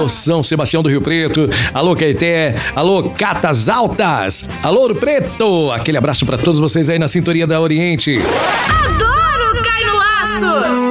alô São Sebastião do Rio Preto, alô Caeté, alô Catas Altas, alô Ouro Preto. Aquele abraço pra todos vocês aí na sintonia da Oriente. Adoro!